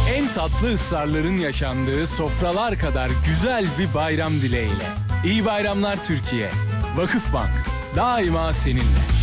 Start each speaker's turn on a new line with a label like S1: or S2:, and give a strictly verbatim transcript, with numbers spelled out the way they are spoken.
S1: En tatlı ısrarların yaşandığı sofralar kadar güzel bir bayram dileğiyle. İyi bayramlar Türkiye. Vakıfbank daima seninle.